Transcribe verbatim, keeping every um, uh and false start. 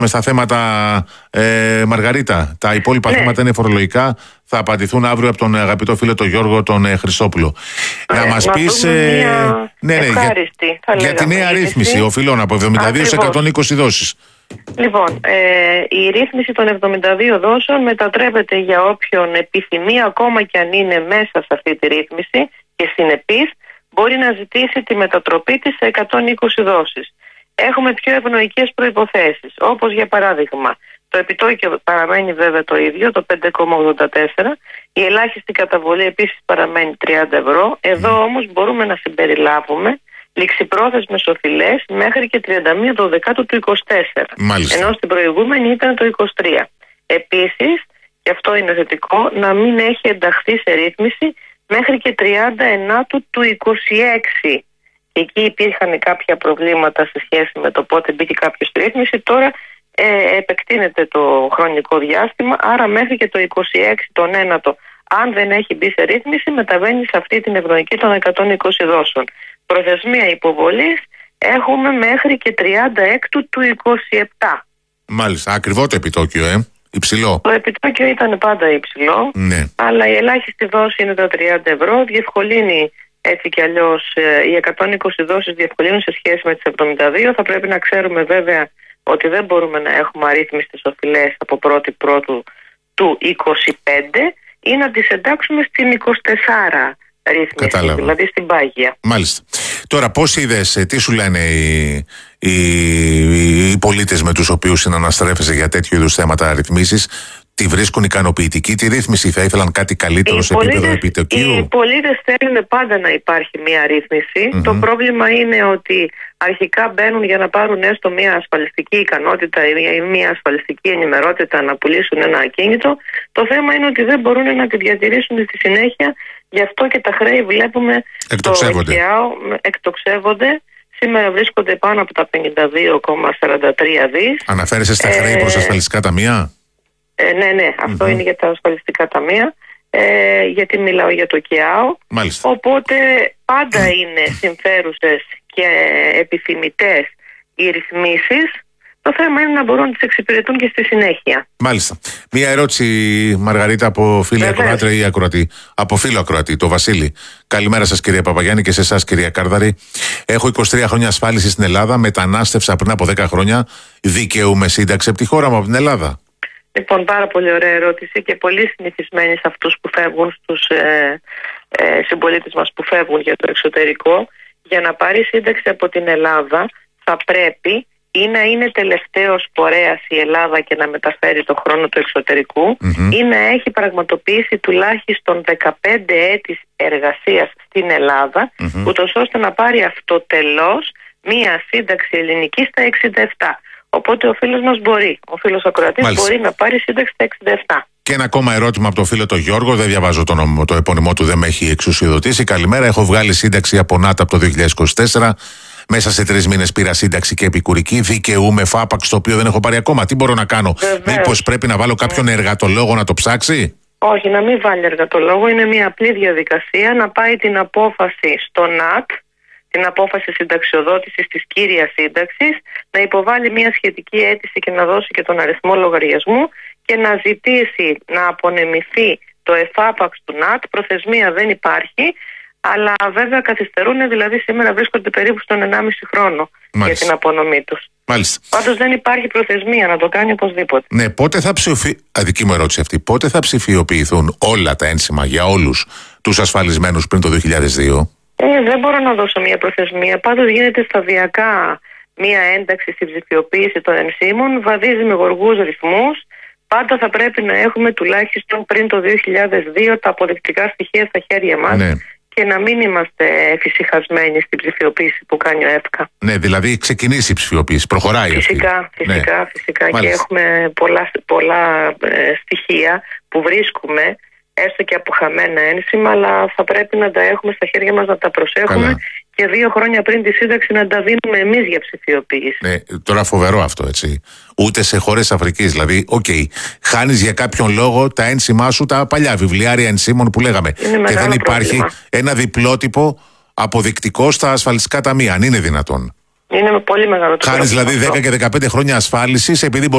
με στα θέματα, ε, Μαργαρίτα. Τα υπόλοιπα ναι. θέματα είναι φορολογικά. Θα απαντηθούν αύριο από τον αγαπητό φίλο τον Γιώργο τον ε, Χρυσόπουλο. Ε, να μας πεις ε, ναι, ναι, για, για τη νέα ρύθμιση οφειλών από εβδομήντα δύο σε εκατόν είκοσι δόσεις. Λοιπόν, ε, η ρύθμιση των εβδομήντα δύο δόσεων μετατρέπεται για όποιον επιθυμεί, ακόμα και αν είναι μέσα σε αυτή τη ρύθμιση και συνεπής, μπορεί να ζητήσει τη μετατροπή της σε εκατόν είκοσι δόσεις. Έχουμε πιο ευνοϊκές προϋποθέσεις, όπως για παράδειγμα, το επιτόκιο παραμένει βέβαια το ίδιο, το πέντε κόμμα ογδόντα τέσσερα, η ελάχιστη καταβολή επίσης παραμένει τριάντα ευρώ, εδώ όμως μπορούμε να συμπεριλάβουμε ληξιπρόθεσμες οφειλές μέχρι και τριάντα μία του δεκάτου του είκοσι τέσσερα. Μάλιστα. Ενώ στην προηγούμενη ήταν το είκοσι τρία. Επίσης, και αυτό είναι θετικό, να μην έχει ενταχθεί σε ρύθμιση μέχρι και τριάντα ενάτου του είκοσι έξι. Εκεί υπήρχαν κάποια προβλήματα σε σχέση με το πότε μπήκε κάποιο στη ρύθμιση. Τώρα ε, επεκτείνεται το χρονικό διάστημα, άρα μέχρι και το είκοσι έξι τον ένατο, αν δεν έχει μπει σε ρύθμιση, μεταβαίνει σε αυτή την ευνοϊκή των εκατόν είκοσι δόσεων. Προθεσμία υποβολής έχουμε μέχρι και τριάντα έξι του είκοσι επτά. Μάλιστα, ακριβό το επιτόκιο, ε. Υψηλό. Το επιτόκιο ήταν πάντα υψηλό, ναι. αλλά η ελάχιστη δόση είναι τα τριάντα ευρώ. Διευκολύνει έτσι κι αλλιώς, οι εκατόν είκοσι δόσεις διευκολύνουν σε σχέση με τις εβδομήντα δύο. Θα πρέπει να ξέρουμε βέβαια ότι δεν μπορούμε να έχουμε αρρύθμιστες οφειλές από πρώτη πρώτου του είκοσι πέντε ή να τις εντάξουμε στην είκοσι τέσσερα ρύθμιση, κατάλαβα. Δηλαδή στην πάγια. Μάλιστα. Τώρα πώς είδες, τι σου λένε οι, οι, οι πολίτες με τους οποίους συναναστρέφεσαι για τέτοιου είδους θέματα ρυθμίσεις? Τη βρίσκουν ικανοποιητική τη ρύθμιση, θα ήθελαν κάτι καλύτερο οι σε πολίτες, επίπεδο επιτοκίου? Οι πολίτες θέλουν πάντα να υπάρχει μια ρύθμιση. Mm-hmm. Το πρόβλημα είναι ότι αρχικά μπαίνουν για να πάρουν έστω μια ασφαλιστική ικανότητα ή μια ασφαλιστική ενημερότητα να πουλήσουν ένα ακίνητο. Το θέμα είναι ότι δεν μπορούν να τη διατηρήσουν στη συνέχεια, γι' αυτό και τα χρέη βλέπουμε εκτοξεύονται. Το ΕΚΑΟ, εκτοξεύονται. Σήμερα βρίσκονται πάνω από τα πενήντα δύο κόμμα σαράντα τρία δις. Αναφέρεσαι στα χρέη ε... προς ασφαλιστικά ταμεία? Ε, ναι, ναι, αυτό mm-hmm. είναι για τα ασφαλιστικά ταμεία, ε, γιατί μιλάω για το ΚΕΑΟ. Μάλιστα. Οπότε πάντα είναι συμφέρουσες και επιθυμητές οι ρυθμίσεις. Το θέμα είναι να μπορούν να τις εξυπηρετούν και στη συνέχεια. Μάλιστα. Μία ερώτηση, Μαργαρίτα, από φίλη ακροάτρια ή ακροατή. Από φίλο ακροατή, το Βασίλη. Καλημέρα σας, κυρία Παπαγιάννη, και σε εσάς, κυρία Κάρδαρη. Έχω είκοσι τρία χρόνια ασφάλιση στην Ελλάδα. Μετανάστευσα πριν από δέκα χρόνια. Δικαιούμαι σύνταξη από τη χώρα μου, από την Ελλάδα? Λοιπόν, πάρα πολύ ωραία ερώτηση και πολύ συνηθισμένη σε αυτούς που φεύγουν, στους ε, ε, συμπολίτες μας που φεύγουν για το εξωτερικό. Για να πάρει σύνταξη από την Ελλάδα θα πρέπει ή να είναι τελευταίος φορέας η Ελλάδα και να μεταφέρει το χρόνο του εξωτερικού mm-hmm. ή να έχει πραγματοποιήσει τουλάχιστον δεκαπέντε έτη εργασίας στην Ελλάδα mm-hmm. ούτως ώστε να πάρει αυτοτελώς μία σύνταξη ελληνική στα εξήντα επτά. Οπότε ο φίλος μας μπορεί, ο φίλος ακροατής Μάλιστα. μπορεί να πάρει σύνταξη στα εξήντα επτά. Και ένα ακόμα ερώτημα από το φίλο τον Γιώργο, δεν διαβάζω το, νόμο, το επώνυμό του, δεν με έχει εξουσιοδοτήσει. Καλημέρα, έχω βγάλει σύνταξη από ΝΑΤ από το δύο χιλιάδες είκοσι τέσσερα. Μέσα σε τρεις μήνες πήρα σύνταξη και επικουρική. Δικαιούμαι φάπαξ, το οποίο δεν έχω πάρει ακόμα. Τι μπορώ να κάνω? Μήπως πρέπει να βάλω κάποιον εργατολόγο να το ψάξει? Όχι, να μην βάλει εργατολόγο. Είναι μια απλή διαδικασία να πάει την απόφαση στο ΝΑΤ, την απόφαση συνταξιοδότησης της κύριας σύνταξης, να υποβάλει μια σχετική αίτηση και να δώσει και τον αριθμό λογαριασμού και να ζητήσει να απονεμηθεί το εφάπαξ του ΝΑΤ. Προθεσμία δεν υπάρχει, αλλά βέβαια καθυστερούν, δηλαδή σήμερα βρίσκονται περίπου στον ενάμιση χρόνο Μάλιστα. για την απονομή τους. Μάλιστα. Πάντως δεν υπάρχει προθεσμία, να το κάνει οπωσδήποτε. Ναι, πότε θα ψηφι... αδική μου ερώτηση αυτή, πότε θα ψηφιοποιηθούν όλα τα ένσημα για όλους τους ασφαλισμένους πριν το δύο χιλιάδες δύο? Ε, δεν μπορώ να δώσω μια προθεσμία. Πάντως γίνεται σταδιακά μια ένταξη στην ψηφιοποίηση των ενσύμων, βαδίζει με γοργούς ρυθμούς. Πάντα θα πρέπει να έχουμε τουλάχιστον πριν το δύο χιλιάδες δύο τα αποδεικτικά στοιχεία στα χέρια μας ναι. και να μην είμαστε εφησυχασμένοι στην ψηφιοποίηση που κάνει ο ΕΦΚΑ. Ναι, δηλαδή ξεκινήσει η ψηφιοποίηση, προχωράει φυσικά, αυτή. Φυσικά, ναι. φυσικά. Μάλιστα. Και έχουμε πολλά, πολλά ε, στοιχεία που βρίσκουμε, έστω και από χαμένα ένσημα, αλλά θα πρέπει να τα έχουμε στα χέρια μας, να τα προσέχουμε. Καλά. Και δύο χρόνια πριν τη σύνταξη να τα δίνουμε εμείς για ψηφιοποίηση. Ναι, τώρα φοβερό αυτό, έτσι. Ούτε σε χώρες Αφρικής. Δηλαδή, οκ, okay, χάνεις για κάποιον λόγο τα ένσημά σου, τα παλιά βιβλιάρια ενσύμων που λέγαμε. Είναι και δεν υπάρχει πρόβλημα. ένα διπλότυπο αποδεικτικό στα ασφαλιστικά ταμεία, αν είναι δυνατόν. Είναι με πολύ μεγάλο το Χάνεις δηλαδή αυτό. δέκα και δεκαπέντε χρόνια ασφάλισης επειδή